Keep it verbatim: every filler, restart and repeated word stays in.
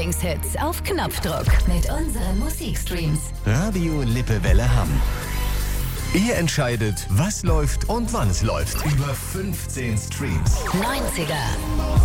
Lieblingshits auf Knopfdruck mit unseren Musikstreams. Radio Lippewelle Hamm. Ihr entscheidet, was läuft und wann es läuft. Über fünfzehn Streams. neunziger